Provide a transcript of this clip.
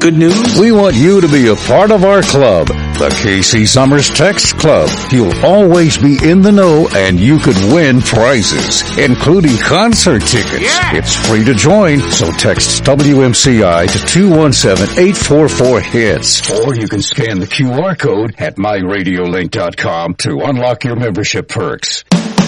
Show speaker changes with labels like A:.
A: good news?
B: We want you to be a part of our club, the KC Summers Text Club. You'll always be in the know and you could win prizes, including concert tickets.
A: Yeah.
B: It's free to join, so text WMCI to 217-844-HITS. Or you can scan the QR code at myradiolink.com to unlock your membership perks.